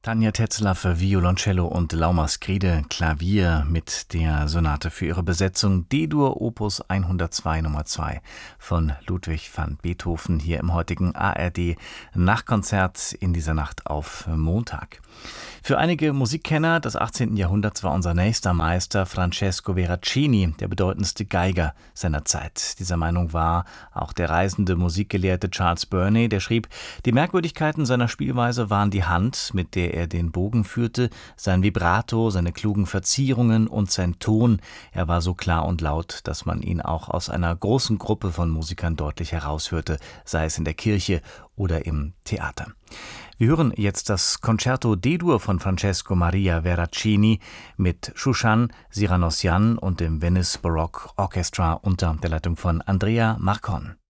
Tanja Tetzler für Violoncello und Lauma Skride Klavier mit der Sonate für ihre Besetzung D-Dur Opus 102 Nummer 2 von Ludwig van Beethoven hier im heutigen ARD Nachtkonzert in dieser Nacht auf Montag. Für einige Musikkenner des 18. Jahrhunderts war unser nächster Meister Francesco Veracini der bedeutendste Geiger seiner Zeit. Dieser Meinung war auch der reisende Musikgelehrte Charles Burney, der schrieb, die Merkwürdigkeiten seiner Spielweise waren die Hand, mit der er den Bogen führte, sein Vibrato, seine klugen Verzierungen und sein Ton. Er war so klar und laut, dass man ihn auch aus einer großen Gruppe von Musikern deutlich heraushörte, sei es in der Kirche oder im Theater. Wir hören jetzt das Concerto D-Dur von Francesco Maria Veracini mit Shushan Siranosyan und dem Venice Baroque Orchestra unter der Leitung von Andrea Marcon.